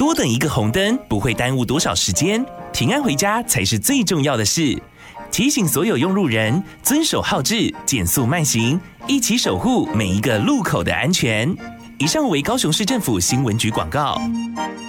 多等一个红灯不会耽误多少时间，平安回家才是最重要的事。提醒所有用路人遵守号志，减速慢行，一起守护每一个路口的安全。以上为高雄市政府新闻局广告。